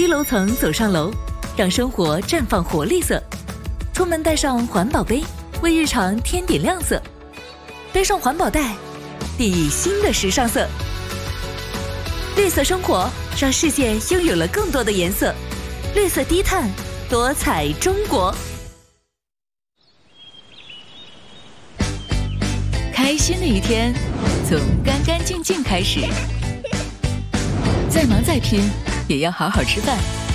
楼层走上楼，让生活绽放活力色。出门带上环保杯，为日常添点亮色。背上环保袋，砥砺新的时尚色。绿色生活，让世界拥有了更多的颜色。绿色低碳，多彩中国。开心的一天，从干干净净开始。再忙再拼，也要好好吃饭。